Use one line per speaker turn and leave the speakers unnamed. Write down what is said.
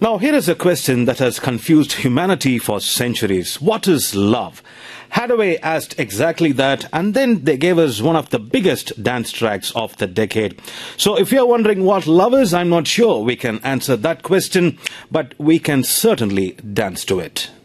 Now, here is a question that has confused humanity for centuries. What is love? Haddaway asked exactly that, and then they gave us one of the biggest dance tracks of the decade. So if you're wondering what love is, I'm not sure we can answer that question, but we can certainly dance to it.